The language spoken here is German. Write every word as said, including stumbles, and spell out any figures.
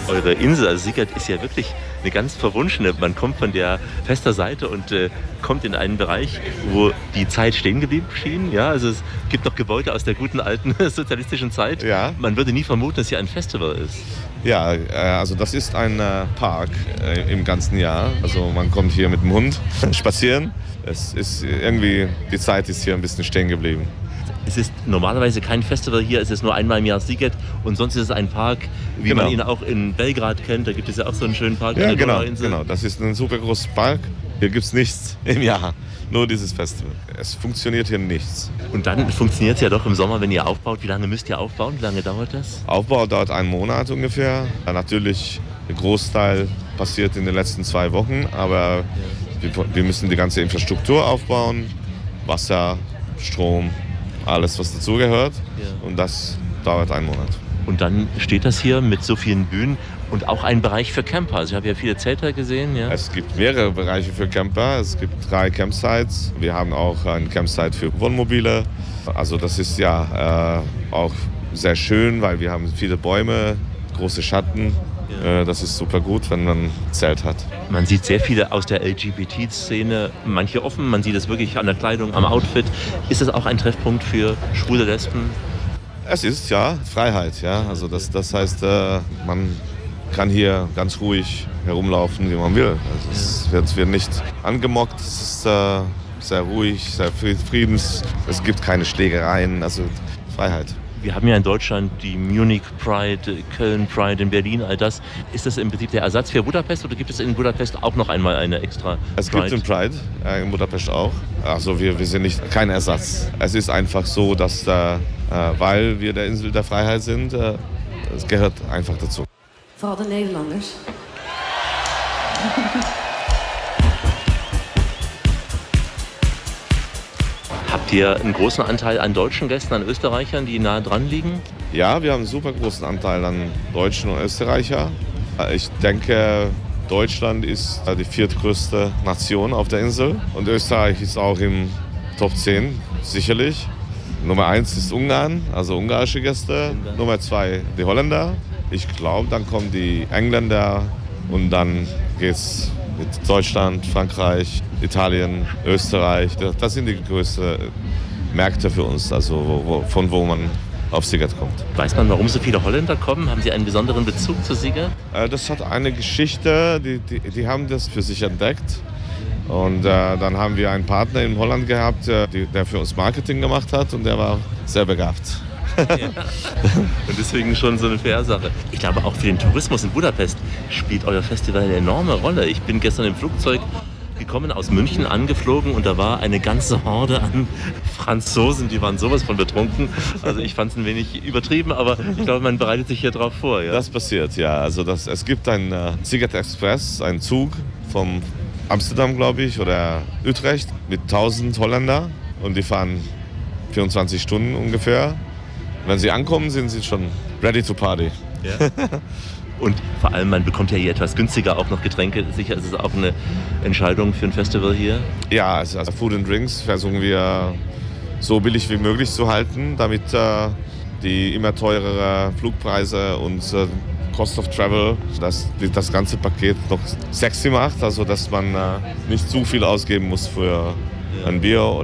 Eure Insel, also Sigert, ist ja wirklich eine ganz verwunschene. Man kommt von der Fester Seite und äh, kommt in einen Bereich, wo die Zeit stehen geblieben schien. Ja, also es gibt noch Gebäude aus der guten alten sozialistischen Zeit. Ja. Man würde nie vermuten, dass hier ein Festival ist. Ja, äh, also das ist ein äh, Park äh, im ganzen Jahr. Also man kommt hier mit dem Hund spazieren. Es ist irgendwie, die Zeit ist hier ein bisschen stehen geblieben. Es ist normalerweise kein Festival hier, es ist nur einmal im Jahr Sigert und sonst ist es ein Park, wie Genau. man ihn auch in Belgrad kennt. Da gibt es ja auch so einen schönen Park. Ja, an der genau, Donauinsel. genau. Das ist ein super großer Park. Hier gibt es nichts im Jahr, nur dieses Festival. Es funktioniert hier nichts. Und dann funktioniert es ja doch im Sommer, wenn ihr aufbaut. Wie lange müsst ihr aufbauen? Wie lange dauert das? Aufbau dauert einen Monat ungefähr. Natürlich, der Großteil passiert in den letzten zwei Wochen, aber wir, wir müssen die ganze Infrastruktur aufbauen, Wasser, Strom, alles, was dazugehört. Ja. Und das dauert einen Monat. Und dann steht das hier mit so vielen Bühnen und auch ein Bereich für Camper. Also ich habe ja viele Zelte gesehen. Ja. Es gibt mehrere Bereiche für Camper. Es gibt drei Campsites. Wir haben auch ein Campsite für Wohnmobile. Also das ist ja äh, auch sehr schön, weil wir haben viele Bäume, große Schatten. Ja. Äh, das ist super gut, wenn man ein Zelt hat. Man sieht sehr viele aus der L G B T-Szene, manche offen, man sieht es wirklich an der Kleidung, am Outfit. Ist das auch ein Treffpunkt für schwule Lesben? Es ist ja Freiheit, ja. Also das, das heißt, äh, man kann hier ganz ruhig herumlaufen, wie man will. Also es wird, wird nicht angemockt, es ist äh, sehr ruhig, sehr friedens. Es gibt keine Schlägereien, also Freiheit. Wir haben ja in Deutschland die Munich Pride, Köln Pride, in Berlin, all das. Ist das im Prinzip der Ersatz für Budapest oder gibt es in Budapest auch noch einmal eine extra Es Pride? gibt den Pride äh, in Budapest auch. Also wir, wir sind nicht kein Ersatz. Es ist einfach so, dass äh, weil wir der Insel der Freiheit sind, äh, es gehört einfach dazu. Vooral de Nederlanders. Habt ihr einen großen Anteil an deutschen Gästen, an Österreichern, die nah dran liegen? Ja, wir haben einen super großen Anteil an Deutschen und Österreicher. Ich denke, Deutschland ist die viertgrößte Nation auf der Insel und Österreich ist auch im Top zehn, sicherlich. Nummer eins ist Ungarn, also ungarische Gäste. Ungarn. Nummer zwei die Holländer. Ich glaube, dann kommen die Engländer und dann geht's mit Deutschland, Frankreich, Italien, Österreich. Das, das sind die größten Märkte für uns, also wo, wo, von wo man auf Sigert kommt. Weiß man, warum so viele Holländer kommen? Haben sie einen besonderen Bezug zu Sigert? Äh, das hat eine Geschichte, die, die, die haben das für sich entdeckt. Und äh, dann haben wir einen Partner in Holland gehabt, der, der für uns Marketing gemacht hat und der war sehr begabt. Ja. Und deswegen schon so eine faire Sache. Ich glaube, auch für den Tourismus in Budapest spielt euer Festival eine enorme Rolle. Ich bin gestern im Flugzeug gekommen, aus München angeflogen und da war eine ganze Horde an Franzosen, die waren sowas von betrunken. Also ich fand es ein wenig übertrieben, aber ich glaube, man bereitet sich hier drauf vor. Ja? Das passiert, ja. Also das, es gibt einen äh, Sigert Express, einen Zug vom Amsterdam, glaube ich, oder Utrecht mit tausend Holländer und die fahren vierundzwanzig Stunden ungefähr. Wenn sie ankommen, sind sie schon ready to party. Ja. Und vor allem, man bekommt ja hier etwas günstiger auch noch Getränke. Sicher ist es auch eine Entscheidung für ein Festival hier. Ja, also Food and Drinks versuchen wir so billig wie möglich zu halten, damit äh, die immer teurere Flugpreise und äh, Cost of Travel das, das ganze Paket noch sexy macht. Also dass man äh, nicht zu viel ausgeben muss für ein Bier